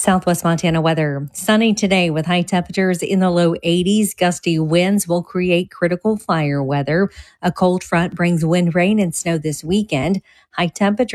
Southwest Montana weather. Sunny today with high temperatures in the low 80s. Gusty winds will create critical fire weather. A cold front brings wind, rain, and snow this weekend. High temperatures